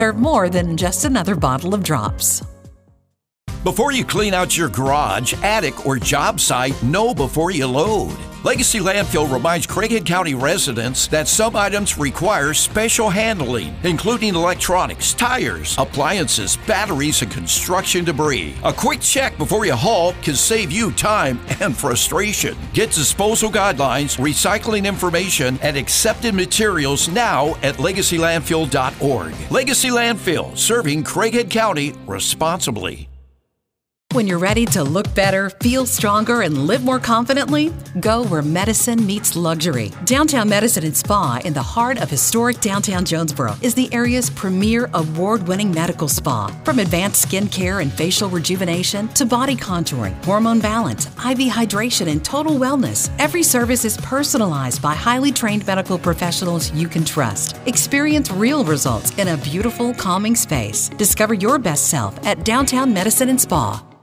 They're more than just another bottle of drops. Before you clean out your garage, attic, or job site, know before you load. Legacy Landfill reminds Craighead County residents that some items require special handling, including electronics, tires, appliances, batteries, and construction debris. A quick check before you haul can save you time and frustration. Get disposal guidelines, recycling information, and accepted materials now at legacylandfill.org. Legacy Landfill, serving Craighead County responsibly. When you're ready to look better, feel stronger, and live more confidently, go where medicine meets luxury. Downtown Medicine and Spa in the heart of historic downtown Jonesboro is the area's premier award-winning medical spa. From advanced skin care and facial rejuvenation to body contouring, hormone balance, IV hydration, and total wellness, every service is personalized by highly trained medical professionals you can trust. Experience real results in a beautiful, calming space. Discover your best self at Downtown Medicine and Spa.